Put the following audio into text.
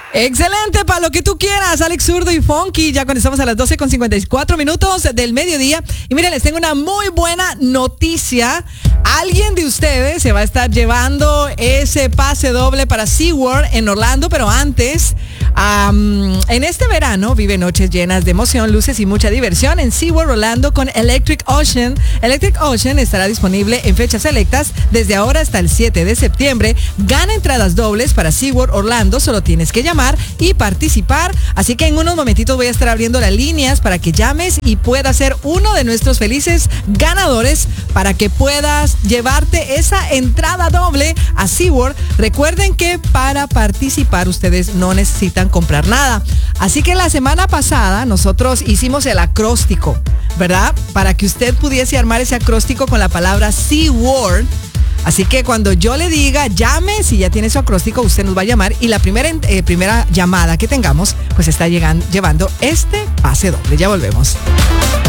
Excelente, para lo que tú quieras, Alex Zurdo y Funky. Ya cuando estamos a las 12:54 del mediodía. Y miren, les tengo una muy buena noticia. Alguien de ustedes se va a estar llevando ese pase doble para SeaWorld en Orlando, pero antes, en este verano, vive noches llenas de emoción, luces y mucha diversión en SeaWorld Orlando con Electric Ocean. Electric Ocean estará disponible en fechas selectas desde ahora hasta el 7 de septiembre. Gana entradas dobles para SeaWorld Orlando, solo tienes que llamar y participar. Así que en unos momentitos voy a estar abriendo las líneas para que llames y puedas ser uno de nuestros felices ganadores para que puedas llevarte esa entrada doble a SeaWorld. Recuerden que para participar ustedes no necesitan comprar nada. Así que la semana pasada nosotros hicimos el acróstico, ¿verdad? Para que usted pudiese armar ese acróstico con la palabra SeaWorld. Así que cuando yo le diga, llame, si ya tiene su acróstico, usted nos va a llamar y la primera llamada que tengamos, pues está llevando este pase doble. Ya volvemos.